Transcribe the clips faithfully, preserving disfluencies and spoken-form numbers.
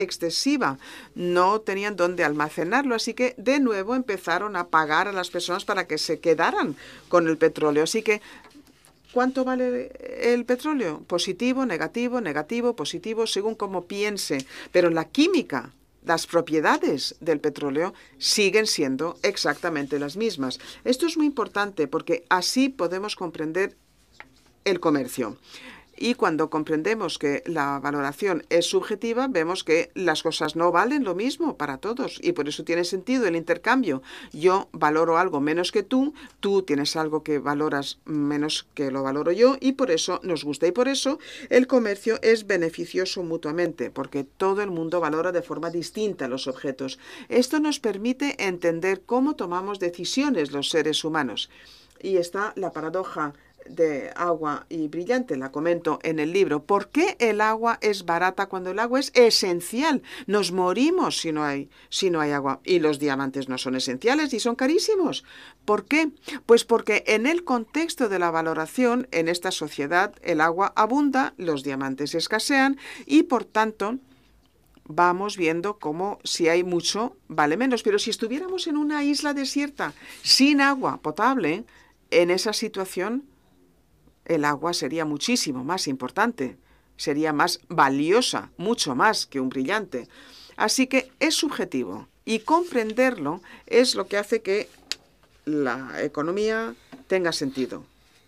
excesiva, no tenían dónde almacenarlo, así que de nuevo empezaron a pagar a las personas para que se quedaran con el petróleo. Así que, ¿cuánto vale el petróleo? Positivo, negativo, negativo, positivo, según como piense. Pero la química, las propiedades del petróleo siguen siendo exactamente las mismas. Esto es muy importante porque así podemos comprender el comercio. Y cuando comprendemos que la valoración es subjetiva, vemos que las cosas no valen lo mismo para todos. Y por eso tiene sentido el intercambio. Yo valoro algo menos que tú, tú tienes algo que valoras menos que lo valoro yo, y por eso nos gusta. Y por eso el comercio es beneficioso mutuamente, porque todo el mundo valora de forma distinta los objetos. Esto nos permite entender cómo tomamos decisiones los seres humanos. Y está la paradoja de agua y brillante, la comento en el libro. ¿Por qué el agua es barata cuando el agua es esencial? Nos morimos si no hay, si no hay agua. Y los diamantes no son esenciales y son carísimos. ¿Por qué? Pues porque en el contexto de la valoración, en esta sociedad, el agua abunda, los diamantes escasean y, por tanto, vamos viendo cómo si hay mucho, vale menos. Pero si estuviéramos en una isla desierta, sin agua potable, en esa situación, el agua sería muchísimo más importante, sería más valiosa, mucho más que un brillante. Así que es subjetivo y comprenderlo es lo que hace que la economía tenga sentido.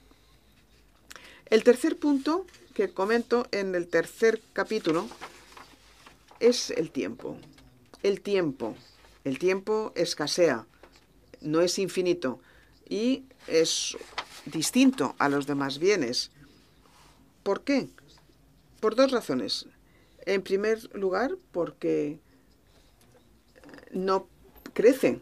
El tercer punto que comento en el tercer capítulo es el tiempo. El tiempo. El tiempo escasea, no es infinito y es distinto a los demás bienes. ¿Por qué? Por dos razones. En primer lugar, porque no crece.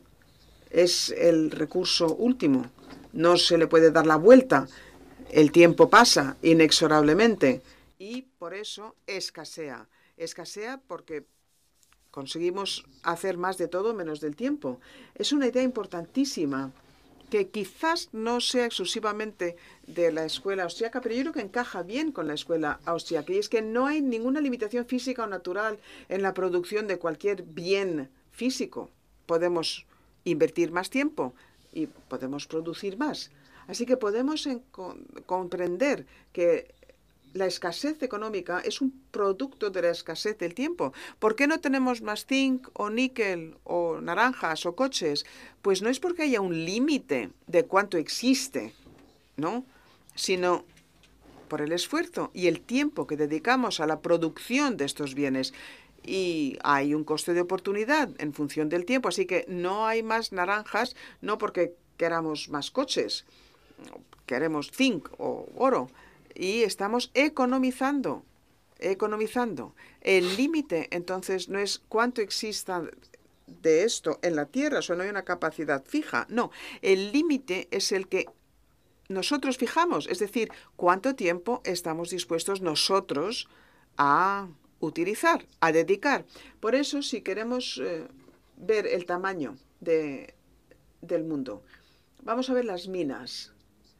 Es el recurso último. No se le puede dar la vuelta. El tiempo pasa inexorablemente y por eso escasea. Escasea porque conseguimos hacer más de todo menos del tiempo. Es una idea importantísima que quizás no sea exclusivamente de la escuela austriaca, pero yo creo que encaja bien con la escuela austriaca. Y es que no hay ninguna limitación física o natural en la producción de cualquier bien físico. Podemos invertir más tiempo y podemos producir más. Así que podemos comprender que la escasez económica es un producto de la escasez del tiempo. ¿Por qué no tenemos más zinc o níquel o naranjas o coches? Pues no es porque haya un límite de cuánto existe, ¿no? Sino por el esfuerzo y el tiempo que dedicamos a la producción de estos bienes. Y hay un coste de oportunidad en función del tiempo. Así que no hay más naranjas, no porque queramos más coches, queremos zinc o oro. Y estamos economizando, economizando. El límite, entonces, no es cuánto exista de esto en la Tierra, o sea, no hay una capacidad fija. No, el límite es el que nosotros fijamos, es decir, cuánto tiempo estamos dispuestos nosotros a utilizar, a dedicar. Por eso, si queremos eh, ver el tamaño de, del mundo, vamos a ver las minas.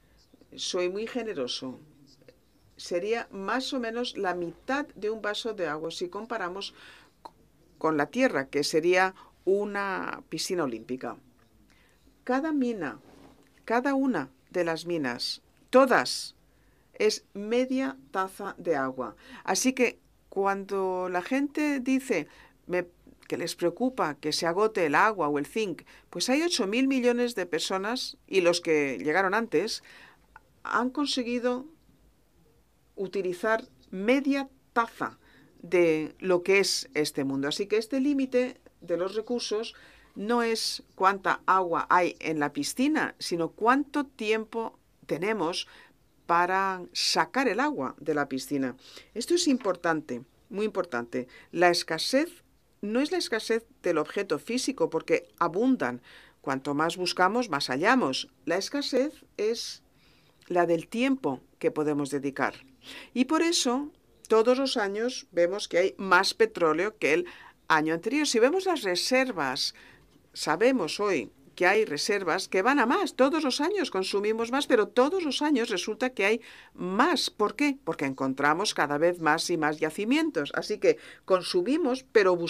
Soy muy generoso. Sería más o menos la mitad de un vaso de agua si comparamos con la Tierra, que sería una piscina olímpica. Cada mina, cada una de las minas, todas, es media taza de agua. Así que cuando la gente dice me, que les preocupa que se agote el agua o el zinc, pues hay ocho mil millones de personas, y los que llegaron antes han conseguido utilizar media taza de lo que es este mundo. Así que este límite de los recursos no es cuánta agua hay en la piscina, sino cuánto tiempo tenemos para sacar el agua de la piscina. Esto es importante, muy importante. La escasez no es la escasez del objeto físico, porque abundan. Cuanto más buscamos, más hallamos. La escasez es la del tiempo que podemos dedicar. Y por eso, todos los años vemos que hay más petróleo que el año anterior. Si vemos las reservas, sabemos hoy que hay reservas que van a más. Todos los años consumimos más, pero todos los años resulta que hay más. ¿Por qué? Porque encontramos cada vez más y más yacimientos. Así que consumimos, pero